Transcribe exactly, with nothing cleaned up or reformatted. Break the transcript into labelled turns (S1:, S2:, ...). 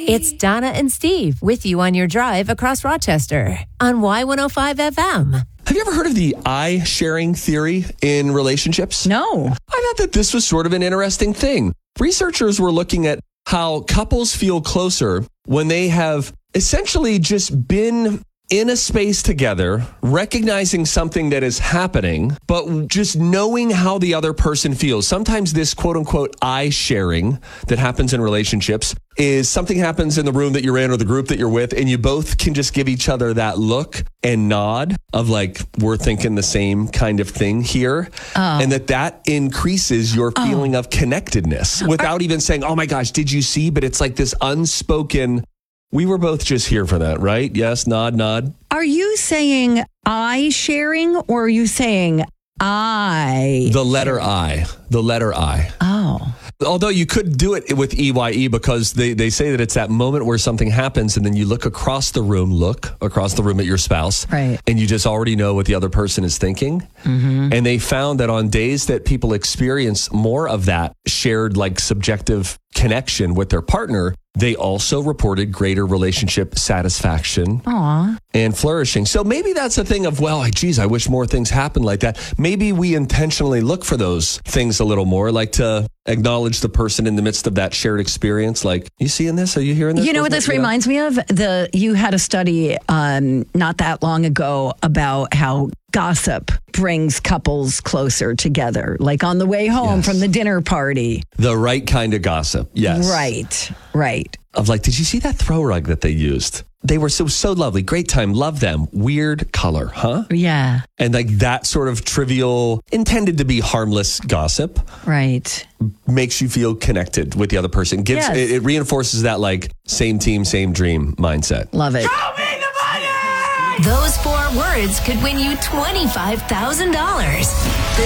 S1: It's Donna and Steve with you on your drive across Rochester on Y one oh five F M.
S2: Have you ever heard of the eye sharing theory in relationships?
S3: No.
S2: I thought that this was sort of an interesting thing. Researchers were looking at how couples feel closer when they have essentially just been in a space together, recognizing something that is happening, but just knowing how the other person feels. Sometimes this quote unquote eye sharing that happens in relationships is something happens in the room that you're in or the group that you're with, and you both can just give each other that look and nod of like, we're thinking the same kind of thing here. Oh. And that that increases your feeling oh. of connectedness without Are- even saying, oh my gosh, did you see? But it's like this unspoken, we were both just here for that, right? Yes, nod, nod.
S3: Are you saying I sharing or are you saying I?
S2: The letter I. The letter I.
S3: Oh.
S2: Although you could do it with E Y E because they, they say that it's that moment where something happens and then you look across the room, look across the room at your spouse.
S3: Right.
S2: And you just already know what the other person is thinking. Mm-hmm. And they found that on days that people experience more of that shared like subjective connection with their partner, they also reported greater relationship satisfaction
S3: Aww.
S2: and flourishing. So maybe that's a thing of, well, geez, I wish more things happened like that. Maybe we intentionally look for those things a little more, like to acknowledge the person in the midst of that shared experience. Like, you seeing this? Are you hearing this?
S3: You know what this reminds me of? The you had a study um, not that long ago about how gossip brings couples closer together, like on the way home
S2: yes.
S3: from the dinner party.
S2: The right kind of gossip. Yes.
S3: Right. Right.
S2: Of like, did you see that throw rug that they used? They were so, so lovely. Great time. Love them. Weird color, huh?
S3: Yeah.
S2: And like that sort of trivial, intended to be harmless gossip.
S3: Right.
S2: Makes you feel connected with the other person. Gives
S3: yes.
S2: it, it reinforces that like same team, same dream mindset.
S3: Love it.
S4: Show me the money!
S1: Those four words could win you twenty-five thousand dollars. The